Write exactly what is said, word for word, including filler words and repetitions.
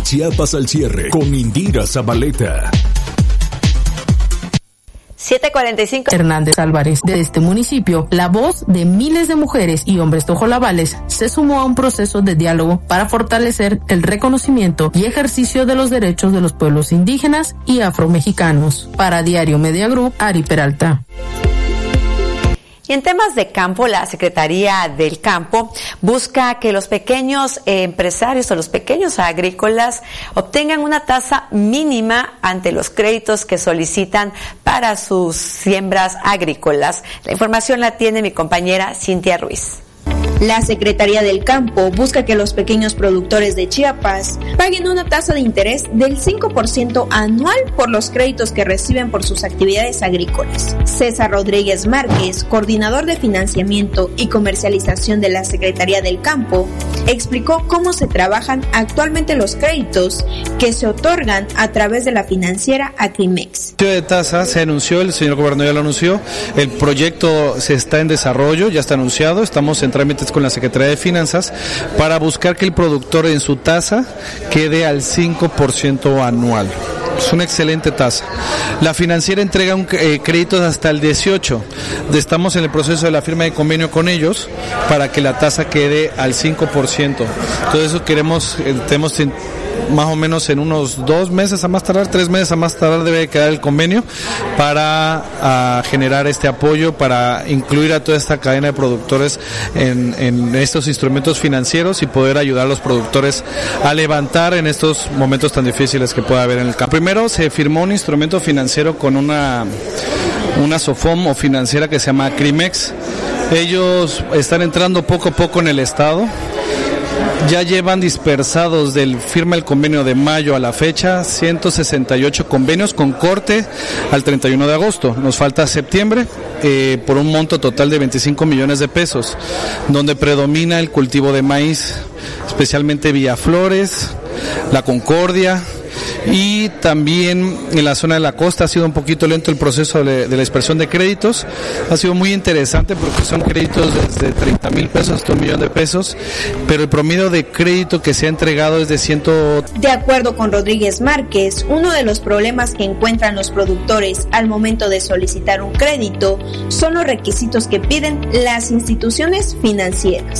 Chiapas al cierre con Indira Zabaleta. siete cuarenta y cinco. Hernández Álvarez, de este municipio, la voz de miles de mujeres y hombres tojolabales, se sumó a un proceso de diálogo para fortalecer el reconocimiento y ejercicio de los derechos de los pueblos indígenas y afromexicanos. Para Diario Media Group, Ari Peralta. Y en temas de campo, la Secretaría del Campo busca que los pequeños empresarios o los pequeños agrícolas obtengan una tasa mínima ante los créditos que solicitan para sus siembras agrícolas. La información la tiene mi compañera Cintia Ruiz. La Secretaría del Campo busca que los pequeños productores de Chiapas paguen una tasa de interés del cinco por ciento anual por los créditos que reciben por sus actividades agrícolas. César Rodríguez Márquez, coordinador de financiamiento y comercialización de la Secretaría del Campo, explicó cómo se trabajan actualmente los créditos que se otorgan a través de la financiera Acrimex. El de tasa se anunció, el señor gobernador ya lo anunció, el proyecto se está en desarrollo, ya está anunciado, estamos en trámites con la Secretaría de Finanzas para buscar que el productor en su tasa quede al cinco por ciento anual. Es una excelente tasa. La financiera entrega un, eh, créditos hasta el dieciocho. Estamos en el proceso de la firma de convenio con ellos para que la tasa quede al cinco por ciento. Todo eso queremos, eh, tenemos más o menos en unos dos meses a más tardar, tres meses a más tardar debe quedar el convenio para a, generar este apoyo, para incluir a toda esta cadena de productores en, en estos instrumentos financieros y poder ayudar a los productores a levantar en estos momentos tan difíciles que pueda haber en el campo. Primero se firmó un instrumento financiero con una, una SOFOM o financiera que se llama Acrimex. Ellos están entrando poco a poco en el estado. Ya llevan dispersados del firma del convenio de mayo a la fecha ciento sesenta y ocho convenios con corte al treinta y uno de agosto. Nos falta septiembre eh, por un monto total de veinticinco millones de pesos, donde predomina el cultivo de maíz, especialmente Villaflores, La Concordia. Y también en la zona de la costa ha sido un poquito lento el proceso de, de la dispersión de créditos. Ha sido muy interesante porque son créditos desde treinta mil pesos hasta un millón de pesos, pero el promedio de crédito que se ha entregado es de cien. De acuerdo con Rodríguez Márquez, uno de los problemas que encuentran los productores al momento de solicitar un crédito son los requisitos que piden las instituciones financieras.